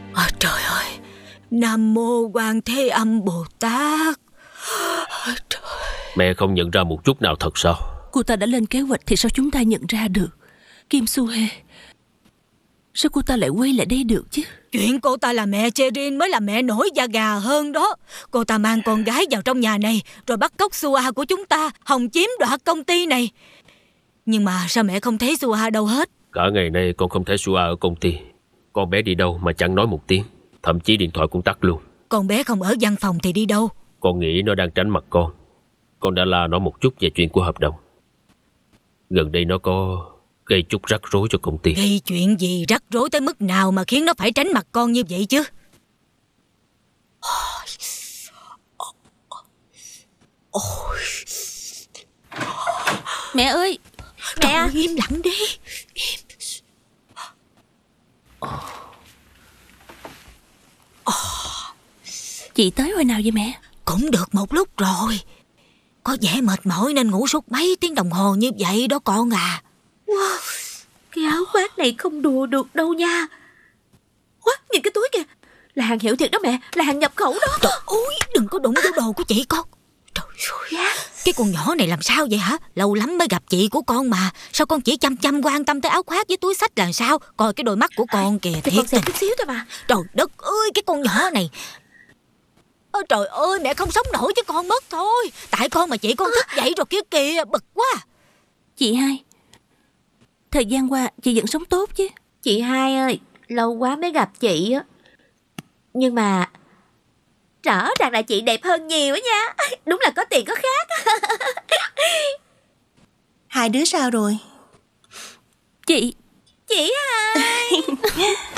Trời ơi, Nam Mô Quan Thế Âm Bồ Tát. Trời. Mẹ không nhận ra một chút nào thật sao? Cô ta đã lên kế hoạch thì sao chúng ta nhận ra được? Kim Su Hê, sao cô ta lại quay lại đây được chứ? Chuyện cô ta là mẹ Cherin mới là mẹ nổi da gà hơn đó. Cô ta mang con gái vào trong nhà này rồi bắt cóc Sua của chúng ta, hòng chiếm đoạt công ty này. Nhưng mà sao mẹ không thấy Sua đâu hết? Cả ngày nay con không thấy Sua ở công ty. Con bé đi đâu mà chẳng nói một tiếng. Thậm chí điện thoại cũng tắt luôn. Con bé không ở văn phòng thì đi đâu? Con nghĩ nó đang tránh mặt con. Con đã la nó một chút về chuyện của hợp đồng. Gần đây nó có gây chút rắc rối cho công ty. Gây chuyện gì rắc rối tới mức nào mà khiến nó phải tránh mặt con như vậy chứ? Mẹ ơi! Trời Mẹ! ơi, im lặng đi. Chị tới hồi nào vậy mẹ? Cũng được một lúc rồi. Có vẻ mệt mỏi nên ngủ suốt mấy tiếng đồng hồ như vậy đó con à. Wow, cái áo khoác này không đùa được đâu nha. Ủa, nhìn cái túi kìa. Là hàng hiệu thiệt đó mẹ, là hàng nhập khẩu đó. Trời ơi, đừng có đụng vô đồ của chị con. Trời ơi, cái con nhỏ này làm sao vậy hả? Lâu lắm mới gặp chị của con mà. Sao con chỉ chăm chăm quan tâm tới áo khoác với túi xách là sao? Coi cái đôi mắt của con kìa, thì thiệt con xem tình. chút xíu thôi mà. Trời đất ơi, cái con nhỏ này. Trời ơi, mẹ không sống nổi chứ con mất thôi. Tại con mà chị con thức dậy rồi kia kìa, bực quá. Chị hai, thời gian qua chị vẫn sống tốt chứ? Chị hai ơi, lâu quá mới gặp chị á. Nhưng mà rõ ràng là chị đẹp hơn nhiều á nha. Đúng là có tiền có khác. Hai đứa sao rồi? Chị Chị hai.